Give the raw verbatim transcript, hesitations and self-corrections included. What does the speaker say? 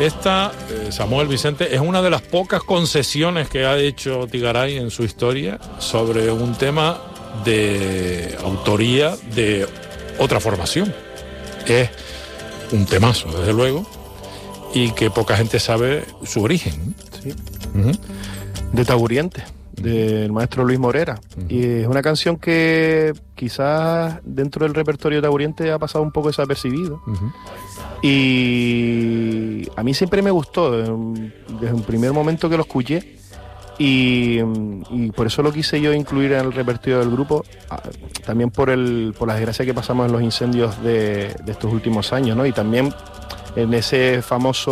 Esta, eh, Samuel Vicente, es una de las pocas concesiones que ha hecho Tigaray en su historia sobre un tema de autoría de otra formación. Es un temazo, desde luego, y que poca gente sabe su origen. Sí. Uh-huh. De Taburiente, del maestro Luis Morera. Uh-huh. Y es una canción que quizás dentro del repertorio de Taburiente ha pasado un poco desapercibido. Uh-huh. Y a mí siempre me gustó, desde un primer momento que lo escuché. Y, y por eso lo quise yo incluir en el repertorio del grupo, también por el por las desgracias que pasamos en los incendios de, de estos últimos años, ¿no? Y también en ese famoso